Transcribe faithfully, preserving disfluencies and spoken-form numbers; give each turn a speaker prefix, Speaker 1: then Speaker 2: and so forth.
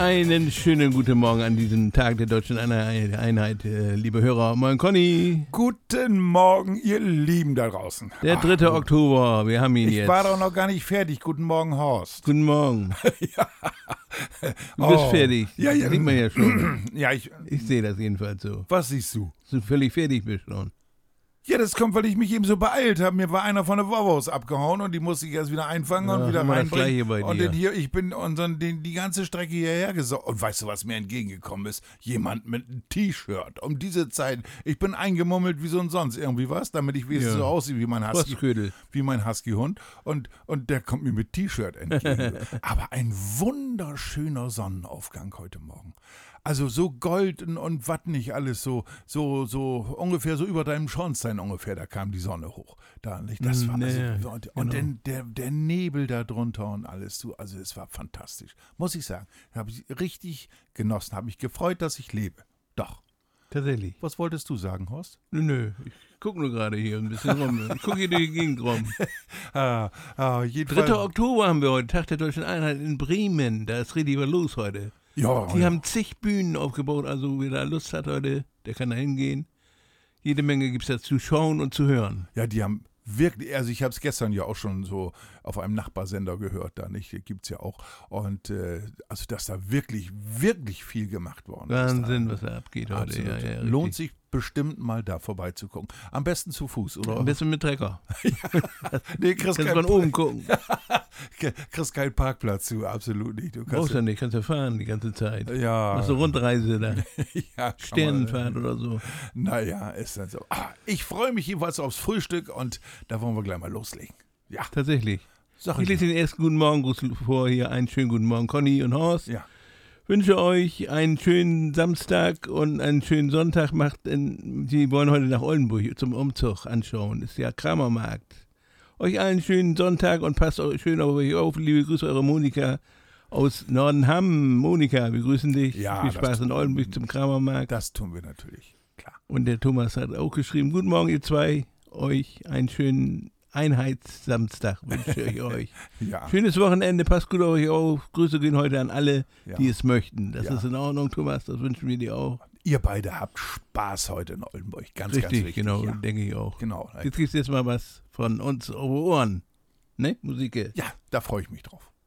Speaker 1: Einen schönen guten Morgen an diesem Tag der Deutschen Einheit, äh, liebe Hörer. Moin Conny.
Speaker 2: Guten Morgen, ihr Lieben da draußen.
Speaker 1: Der dritte Oktober, wir haben ihn
Speaker 2: ich
Speaker 1: jetzt.
Speaker 2: Ich war doch noch gar nicht fertig. Guten Morgen, Horst.
Speaker 1: Guten Morgen.
Speaker 2: ja.
Speaker 1: Du bist
Speaker 2: oh.
Speaker 1: fertig.
Speaker 2: Ja, ja.
Speaker 1: Das sieht man ja schon.
Speaker 2: ja, ich,
Speaker 1: ich sehe das jedenfalls so.
Speaker 2: Was siehst du?
Speaker 1: Dass du völlig fertig bist schon.
Speaker 2: Ja, das kommt, weil ich mich eben so beeilt habe. Mir war einer von der Vovos abgehauen und die musste ich erst wieder einfangen
Speaker 1: ja,
Speaker 2: und wieder reinbringen.
Speaker 1: Bei dir.
Speaker 2: Und dann hier, ich bin und dann den, die ganze Strecke hierher gesorgt. Und weißt du, was mir entgegengekommen ist? Jemand mit einem T-Shirt. Um diese Zeit. Ich bin eingemummelt wie so ein sonst irgendwie was, damit ich wenigstens ja. so aussehe wie mein Husky. Wie mein Husky-Hund. Und, und der kommt mir mit T-Shirt entgegen. Aber ein wunderschöner Sonnenaufgang heute Morgen. Also so Gold und, und was nicht alles, so, so, so ungefähr so über deinem Schornstein ungefähr, da kam die Sonne hoch. Da, das war
Speaker 1: nee,
Speaker 2: also, und,
Speaker 1: genau.
Speaker 2: und dann der, der Nebel da drunter und alles, du, also es war fantastisch. Muss ich sagen, habe ich richtig genossen, habe mich gefreut, dass ich lebe. Doch.
Speaker 1: Tatsächlich.
Speaker 2: Was wolltest du sagen, Horst?
Speaker 1: Nö, nö, ich gucke nur gerade hier ein bisschen rum. Ich gucke hier durch die Gegend rum.
Speaker 2: ah, ah,
Speaker 1: dritter Oktober haben wir heute, Tag der Deutschen Einheit in Bremen. Da ist richtig was los heute.
Speaker 2: Ja,
Speaker 1: die
Speaker 2: ja.
Speaker 1: haben zig Bühnen aufgebaut, also wer da Lust hat heute, der kann da hingehen. Jede Menge gibt es da zu schauen und zu hören.
Speaker 2: Ja, die haben wirklich, also ich habe es gestern ja auch schon so auf einem Nachbarsender gehört, da nicht, gibt es ja auch. Und äh, also dass da wirklich, wirklich viel gemacht worden
Speaker 1: Wahnsinn,
Speaker 2: ist.
Speaker 1: was da abgeht heute. Ja, ja,
Speaker 2: lohnt sich bestimmt mal da vorbeizugucken. Am besten zu Fuß, oder?
Speaker 1: Am besten mit Trecker.
Speaker 2: ja. Nee, kriegst
Speaker 1: kannst von oben gucken.
Speaker 2: kriegst keinen Parkplatz zu, absolut nicht. Du
Speaker 1: brauchst ja nicht, kannst ja fahren die ganze Zeit.
Speaker 2: Ja.
Speaker 1: Machst du Rundreise da.
Speaker 2: ja,
Speaker 1: Sternenfahrt oder so.
Speaker 2: Naja, ist dann so. Ah, ich freue mich jedenfalls aufs Frühstück und da wollen wir gleich mal loslegen. Ja.
Speaker 1: Tatsächlich.
Speaker 2: Sag
Speaker 1: ich lese den ersten guten Morgengruß vor. Hier einen schönen guten Morgen, Conny und Horst.
Speaker 2: Ja.
Speaker 1: Wünsche euch einen schönen Samstag und einen schönen Sonntag. Macht in, Sie wollen heute nach Oldenburg zum Umzug anschauen. Ist ja Kramermarkt. Euch allen schönen Sonntag und passt euch schön auf euch auf. Liebe Grüße, eure Monika aus Nordenham. Monika, wir grüßen dich.
Speaker 2: Ja,
Speaker 1: viel Spaß in Oldenburg zum Kramermarkt.
Speaker 2: Das tun wir natürlich, klar.
Speaker 1: Und der Thomas hat auch geschrieben, guten Morgen ihr zwei. Euch einen schönen Einheitssamstag wünsche ich euch.
Speaker 2: ja.
Speaker 1: Schönes Wochenende, passt gut auf euch auf. Grüße gehen heute an alle, ja. die es möchten. Das
Speaker 2: ja.
Speaker 1: ist in Ordnung, Thomas, das wünschen wir dir auch.
Speaker 2: Ihr beide habt Spaß heute in Oldenburg, ganz,
Speaker 1: richtig,
Speaker 2: ganz wichtig.
Speaker 1: Genau,
Speaker 2: ja.
Speaker 1: denke ich auch.
Speaker 2: Genau.
Speaker 1: Jetzt gibt es jetzt mal was von uns auf Ohren. Ne, Musik.
Speaker 2: Ja, da freue ich mich drauf.